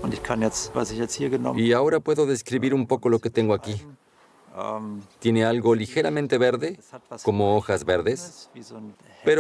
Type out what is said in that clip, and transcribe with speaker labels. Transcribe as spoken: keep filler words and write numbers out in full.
Speaker 1: Y ahora puedo describir un poco lo que tengo aquí. Tiene algo ligeramente verde, como hojas verdes, pero